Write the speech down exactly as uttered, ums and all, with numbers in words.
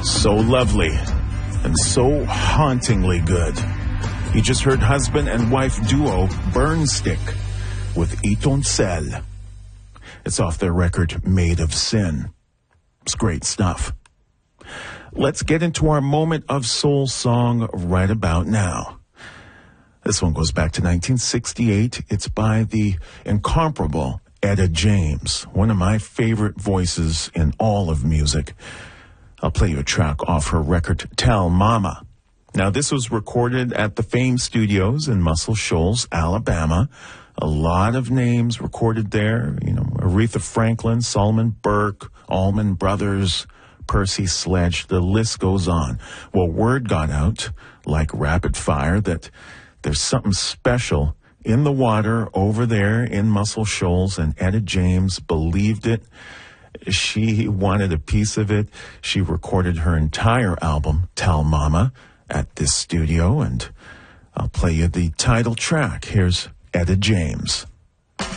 So lovely and so hauntingly good. You just heard husband and wife duo Burnstick with Itoncel. It's off their record Made of Sin. It's great stuff. Let's get into our moment of soul song right about now. This one goes back to nineteen sixty-eight. It's by the incomparable Etta James, one of my favorite voices in all of music. I'll play you a track off her record, Tell Mama. Now, this was recorded at the Fame Studios in Muscle Shoals, Alabama. A lot of names recorded there. You know, Aretha Franklin, Solomon Burke, Allman Brothers, Percy Sledge, the list goes on. Well, word got out, like rapid fire, that there's something special in the water over there in Muscle Shoals, and Etta James believed it. She wanted a piece of it. She recorded her entire album, Tell Mama, at this studio, and I'll play you the title track. Here's Etta James.